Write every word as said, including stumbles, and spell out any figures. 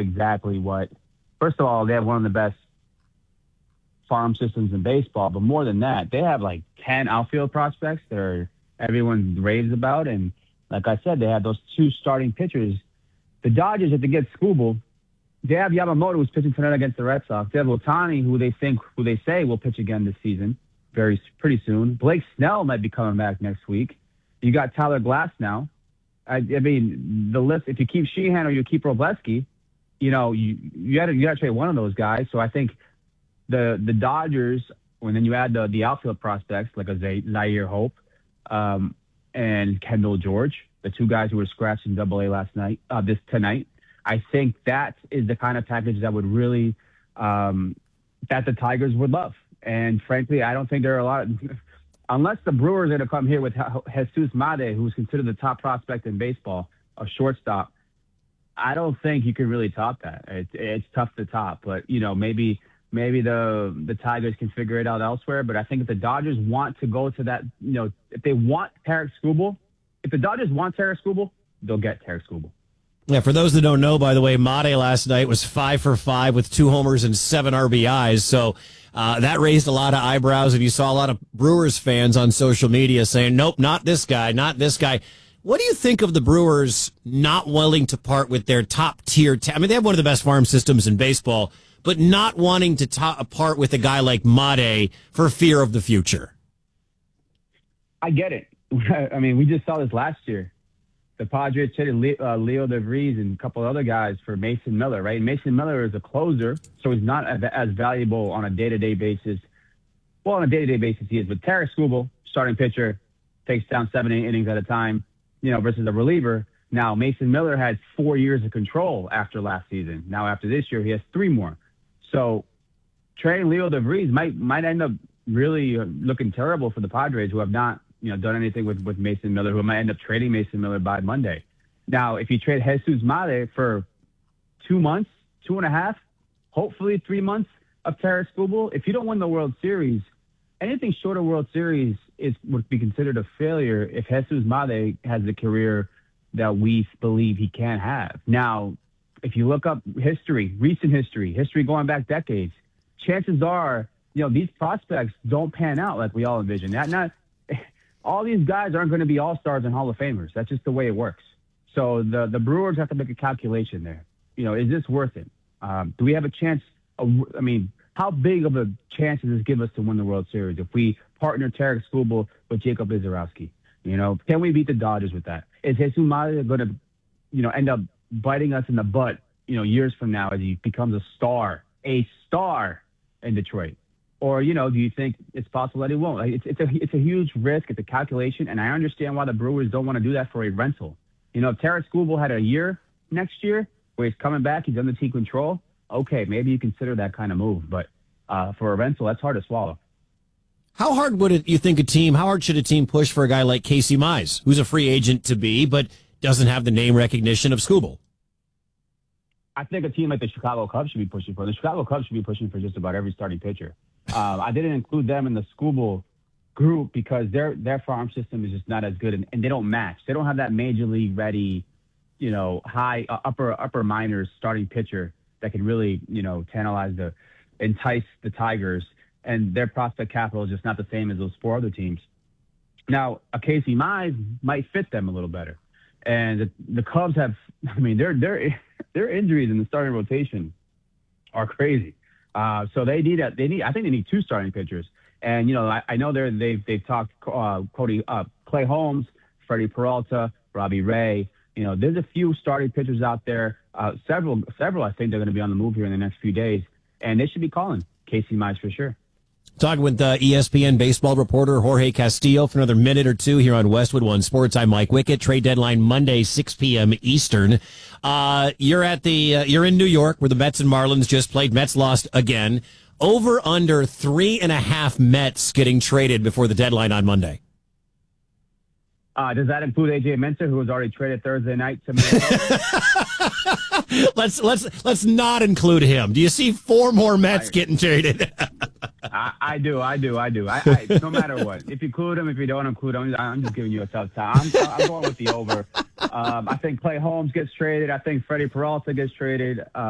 exactly what. First of all, they have one of the best farm systems in baseball, but more than that, they have like ten outfield prospects that are everyone raves about. And like I said, they have those two starting pitchers. The Dodgers, if they get Skubal, they have Yamamoto, who's pitching tonight against the Red Sox. They have Ohtani, who they think, who they say will pitch again this season, very pretty soon. Blake Snell might be coming back next week. You got Tyler Glass now. I, I mean, the list. If you keep Sheehan or you keep Robleski, you know you you got to you got to trade one of those guys. So I think the the Dodgers, and then you add the the outfield prospects like a Zaire Hope um, and Kendall George, the two guys who were scratched in Double A last night, uh, this tonight. I think that is the kind of package that would really, um, that the Tigers would love. And frankly, I don't think there are a lot, of, unless the Brewers are going to come here with Jesus Made, who's considered the top prospect in baseball, a shortstop. I don't think you can really top that. It's, it's tough to top, but you know, maybe, maybe the, the Tigers can figure it out elsewhere. But I think if the Dodgers want to go to that, you know, if they want Tarik Skubal, if the Dodgers want Tarik Skubal, they'll get Tarik Skubal. Yeah, for those that don't know, by the way, Made last night was five for five with two homers and seven R B Is. So uh, that raised a lot of eyebrows, and you saw a lot of Brewers fans on social media saying, nope, not this guy, not this guy. What do you think of the Brewers not willing to part with their top tier? Ta- I mean, they have one of the best farm systems in baseball, but not wanting to ta- part with a guy like Made for fear of the future. I get it. I mean, we just saw this last year. The Padres traded uh, Leo DeVries and a couple other guys for Mason Miller, right? Mason Miller is a closer, so he's not as valuable on a day-to-day basis. Well, on a day-to-day basis, he is. But Tarik Skubal, starting pitcher, takes down seven, eight innings at a time, you know, versus a reliever. Now, Mason Miller had four years of control after last season. Now, after this year, he has three more. So trading Leo DeVries might might end up really looking terrible for the Padres, who have not, you know, done anything with, with Mason Miller, who might end up trading Mason Miller by Monday. Now, if you trade Jesus Made for two months, two and a half, hopefully three months of Tarik Skubal, if you don't win the World Series, anything short of World Series is would be considered a failure if Jesus Made has the career that we believe he can have. Now, if you look up history, recent history, history going back decades, chances are, you know, these prospects don't pan out like we all envision. Not, not all these guys aren't going to be all-stars and Hall of Famers. That's just the way it works. So the, the Brewers have to make a calculation there. You know, is this worth it? Um, do we have a chance? Of, I mean, how big of a chance does this give us to win the World Series if we partner Tarik Skubal with Jacob Izarowski? You know, can we beat the Dodgers with that? Is Jesus Made going to, you know, end up biting us in the butt, you know, years from now as he becomes a star, a star in Detroit? Or, you know, do you think it's possible that he won't? Like, it's, it's, a, it's a huge risk. It's a calculation, and I understand why the Brewers don't want to do that for a rental. You know, if Tarik Skubal had a year next year where he's coming back, he's under team control, okay, maybe you consider that kind of move. But uh, for a rental, that's hard to swallow. How hard would it, you think a team, how hard should a team push for a guy like Casey Mize, who's a free agent to be, but doesn't have the name recognition of Skubal? I think a team like the Chicago Cubs should be pushing for. The Chicago Cubs should be pushing for just about every starting pitcher. Um, I didn't include them in the Skubal group because their their farm system is just not as good, and, and they don't match. They don't have that major league ready, you know, high uh, upper upper minors starting pitcher that can really, you know, tantalize the, entice the Tigers. And their prospect capital is just not the same as those four other teams. Now, a Casey Mize might fit them a little better, and the, the Cubs have. I mean, their their their injuries in the starting rotation are crazy. Uh, so they need a, they need I think they need two starting pitchers. And you know I, I know they're they've they've talked uh, Cody uh, Clay Holmes, Freddie Peralta, Robbie Ray. You know there's a few starting pitchers out there. Uh, several several I think they're going to be on the move here in the next few days, and they should be calling Casey Mize for sure. Talking with uh, E S P N baseball reporter Jorge Castillo for another minute or two here on Westwood One Sports. I'm Mike Wickett. Trade deadline Monday, six p.m. Eastern. Uh, you're at the uh, you're in New York where the Mets and Marlins just played. Mets lost again. Over under three and a half Mets getting traded before the deadline on Monday. Uh, does that include A J Minter, who was already traded Thursday night to Minnesota? let's let's let's not include him. Do you see four more Mets I, getting traded? I, I do, I do, I do. I, I no matter what, if you include him, if you don't include him, I'm just giving you a tough time. I'm, I'm going with the over. Um, I think Clay Holmes gets traded. I think Freddie Peralta gets traded. Uh,